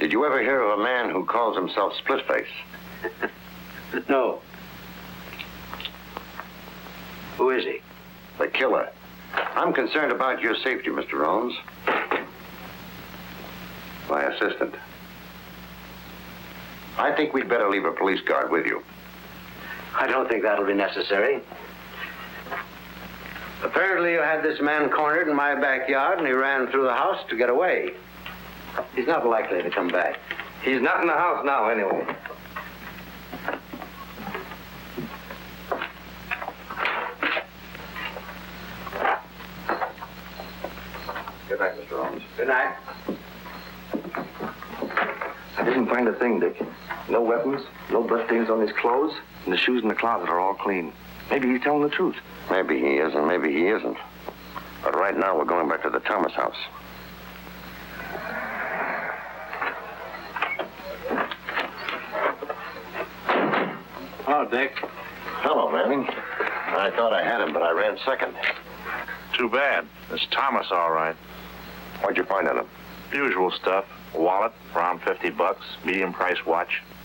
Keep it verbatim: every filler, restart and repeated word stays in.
Did you ever hear of a man who calls himself Splitface? No. Who is he? The killer. I'm concerned about your safety, Mister Rones. My assistant. I think we'd better leave a police guard with you. I don't think that'll be necessary. Apparently you had this man cornered in my backyard and he ran through the house to get away. He's not likely to come back. He's not in the house now, anyway. Good night, Mister Rones. Good night. I didn't find a thing, Dick. No weapons, no bloodstains on his clothes, and the shoes in the closet are all clean. Maybe he's telling the truth. Maybe he is and maybe he isn't. But right now we're going back to the Thomas house. Hello, Dick. Hello, Manning. I thought I had him, but I ran second. Too bad. It's Thomas, all right. What'd you find on him? Usual stuff. A wallet, around fifty bucks, medium price watch,